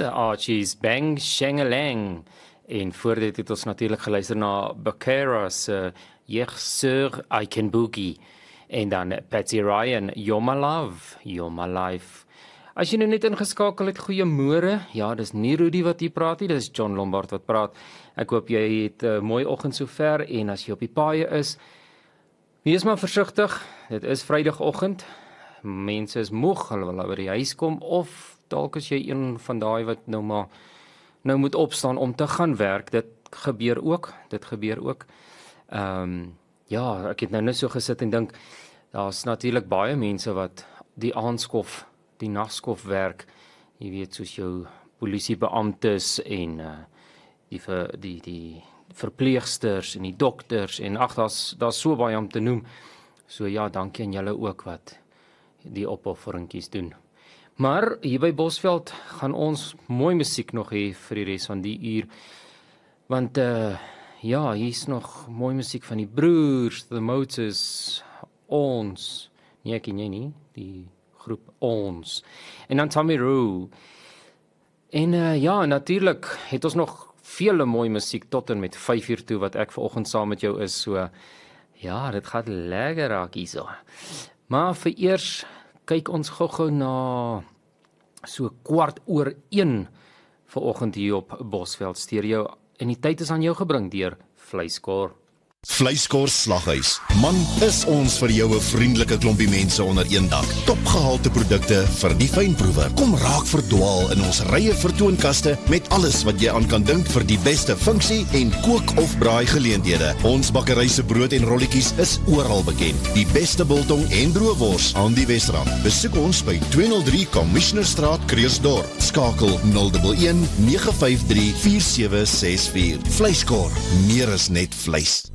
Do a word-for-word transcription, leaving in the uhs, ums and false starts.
Archie's Bang Shangalang. En voor dit het ons natuurlik geluister na Bakera se Yes Sir, I Can Boogie. En dan Patsy Ryan, You're My Love, You're My Life. As jy nou net ingeskakel het, goeiemôre. Ja, dis nie Rudy wat hier praat nie, dis John Lombard wat praat. Ek hoop jy het 'n uh, mooi oggend sover en as jy op die paaie is, wees maar versigtig. Dit is Vrydagoggend. Mense is moeg, hulle wil by die huis kom of dalk is jy een van daai wat nou maar nou moet opstaan om te gaan werk. Dit gebeur ook, dit gebeur ook. Ehm um, ja, ek het nou net so gesit en dink daar's natuurlik baie mense wat die aandskof, die nagskof werk. Jy weet soos jou polisiebeamptes en uh, die vir die die verpleegsters en die dokters en ag daar's daar's so baie om te noem. So ja, dankie aan julle ook wat die opofferingkies doen. Maar hier by Bosveld gaan ons mooi musiek nog hê vir die res van die uur. Want uh, ja, hier's nog mooi musiek van die broers, The Motors, Ons. Nee, ken jy nie, die groep Ons. En dan Tommy Rowe. En uh, ja, natuurlik het ons nog vele mooi musiek tot en met vyf uur toe wat ek vanoggend saam met jou is. So ja, dit gaan lekker raak hierso. Maar vir eers kyk ons gou-gou na so kwart oor een vanoggend hier op Bosveld Stereo. En die tyd is aan jou gebring deur Vleiskor. Vleiskor Slaghuis. Man, is ons vir jou 'n vriendelike klompie mense onder een dak. Topgehalte produkte vir die fynproewe. Kom raak verdwaal in ons rye vertoonkaste met alles wat jy aan kan dink vir die beste funksie en kook of braai geleenthede. Ons bakkery se brood en rolletjies is oral bekend. Die beste biltong en droewors aan die Wesrand. Besoek ons by tweehonderd drie Commissionerstraat, Kreersdorp. Skakel nul een een nege vyf drie vier sewe ses vier. Vleiskor, meer as net vleis.